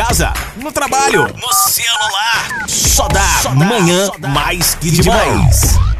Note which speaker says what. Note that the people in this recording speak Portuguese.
Speaker 1: casa, no trabalho, no celular. Só dá Manhã Mais que Demais.